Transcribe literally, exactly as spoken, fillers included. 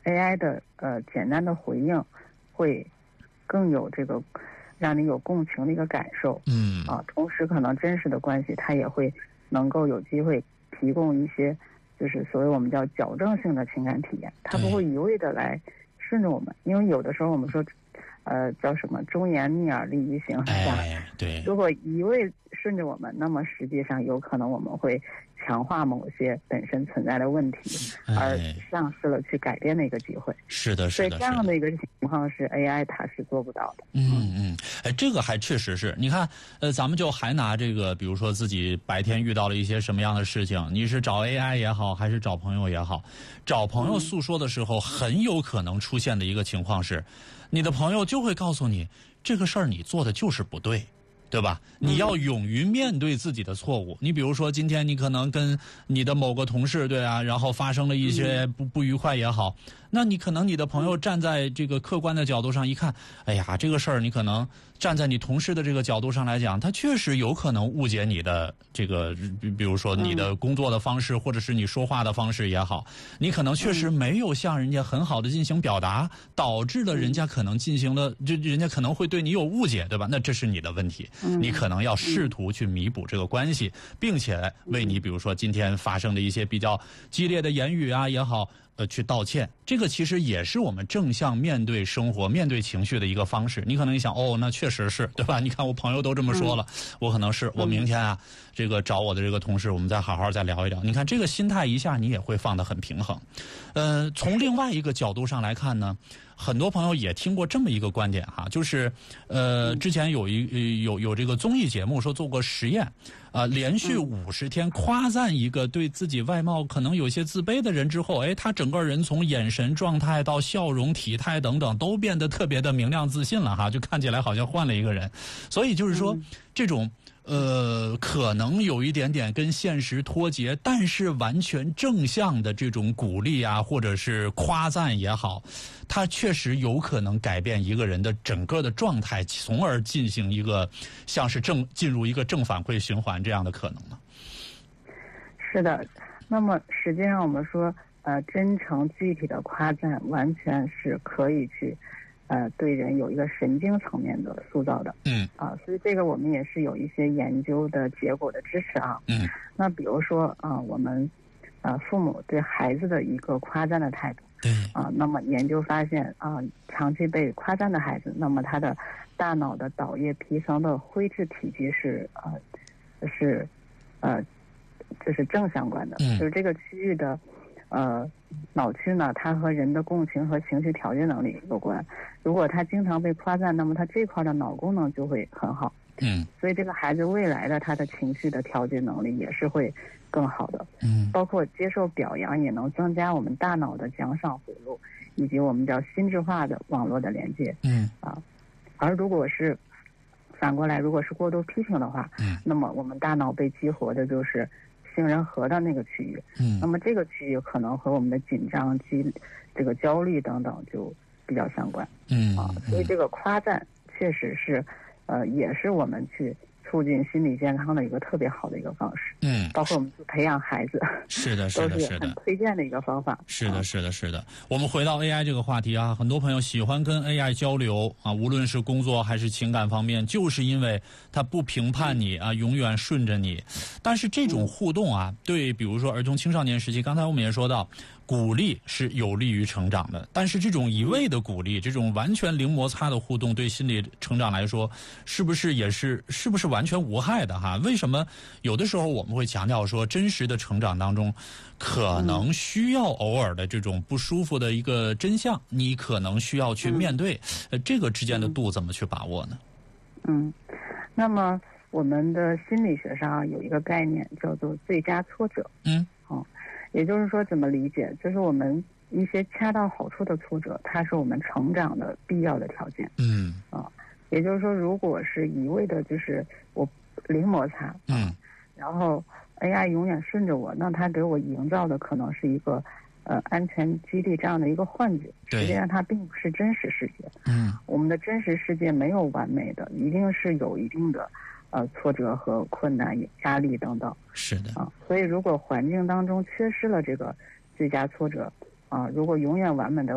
A I 的呃简单的回应会更有这个让你有共情的一个感受。 嗯啊，同时可能真实的关系它也会能够有机会提供一些就是所谓我们叫矫正性的情感体验，它不会一味的来顺着我们，因为有的时候我们说呃叫什么忠言逆耳利于行，是吧？ 哎，对。 如果一味顺着我们，那么实际上有可能我们会强化某些本身存在的问题，而丧失了去改变的一个机会。 是的，是的。 所以这样的一个情况是 A I 它是做不到的。 嗯嗯，哎，这个还确实是。你看，呃，咱们就还拿这个，比如说自己白天遇到了一些什么样的事情，你是找 A I 也好，还是找朋友也好，找朋友诉说的时候，很有可能出现的一个情况是，你的朋友就会告诉你，这个事儿你做的就是不对。对吧？你要勇于面对自己的错误。你比如说，今天你可能跟你的某个同事，对啊，然后发生了一些不不愉快也好，那你可能你的朋友站在这个客观的角度上一看，哎呀，这个事儿你可能站在你同事的这个角度上来讲，他确实有可能误解你的这个，比如说你的工作的方式，或者是你说话的方式也好，你可能确实没有向人家很好的进行表达，导致了人家可能进行了，就人家可能会对你有误解，对吧？那这是你的问题。你可能要试图去弥补这个关系，并且为你比如说今天发生的一些比较激烈的言语啊也好，呃，去道歉。这个其实也是我们正向面对生活、面对情绪的一个方式。你可能一想，哦，那确实是，对吧？你看我朋友都这么说了，我可能是我明天啊，这个找我的这个同事，我们再好好再聊一聊。你看这个心态一下你也会放得很平衡。呃，从另外一个角度上来看呢，很多朋友也听过这么一个观点哈，就是呃，之前有一有有这个综艺节目说做过实验，啊、呃，连续五十天夸赞一个对自己外貌可能有些自卑的人之后，哎，他整个人从眼神状态到笑容、体态等等都变得特别的明亮自信了哈，就看起来好像换了一个人。所以就是说，这种呃，可能有一点点跟现实脱节，但是完全正向的这种鼓励啊，或者是夸赞也好，它确实有可能改变一个人的整个的状态，从而进行一个像是正进入一个正反馈循环这样的可能吗？ 是的，那么实际上我们说，呃，真诚具体的夸赞完全是可以去。呃，对人有一个神经层面的塑造的， 嗯， 啊，所以这个我们也是有一些研究的结果的支持啊， 嗯， 那比如说啊，我们呃父母对孩子的一个夸赞的态度， 对， 啊，那么研究发现啊，长期被夸赞的孩子，那么他的大脑的岛叶皮层的灰质体积是呃是呃这是正相关的， 嗯， 就是这个区域的。呃，脑区呢，它和人的共情和情绪调节能力有关。如果他经常被夸赞，那么他这块的脑功能就会很好。 嗯， 所以这个孩子未来的他的情绪的调节能力也是会更好的。 嗯， 包括接受表扬也能增加我们大脑的奖赏回路，以及我们叫心智化的网络的连接。 嗯， 啊，而如果是反过来，如果是过度批评的话， 嗯， 那么我们大脑被激活的就是杏仁核的那个区域， 嗯， 那么这个区域可能和我们的紧张、激、这个焦虑等等就比较相关， 嗯啊，所以这个夸赞确实是，呃，也是我们去促进心理健康的一个特别好的一个方式， 嗯， 包括我们去培养孩子， 是的，是的， 都是很推荐的一个方法。 是的，是的，是的。我们回到 A I 这个话题啊，很多朋友喜欢跟 A I 交流啊，无论是工作还是情感方面，就是因为它不评判你啊，永远顺着你。但是这种互动啊，对，比如说儿童青少年时期，刚才我们也说到，鼓励是有利于成长的，但是这种一味的鼓励，这种完全零摩擦的互动，对心理成长来说，是不是也是是不是完全无害的哈？为什么有的时候我们会强调说，真实的成长当中，可能需要偶尔的这种不舒服的一个真相，你可能需要去面对，呃，这个之间的度怎么去把握呢？ 嗯，那么我们的心理学上有一个概念叫做最佳挫折。 嗯， 哦，也就是说怎么理解？就是我们一些恰到好处的挫折，它是我们成长的必要的条件。 嗯， 啊，也就是说，如果是一味的就是我零摩擦， 嗯， 然后 A I 永远顺着我，那它给我营造的可能是一个呃安全基地这样的一个幻觉，实际上它并不是真实世界。 嗯， 我们的真实世界没有完美的，一定是有一定的呃挫折和困难、压力等等。 是的啊，所以如果环境当中缺失了这个最佳挫折啊，如果永远完美的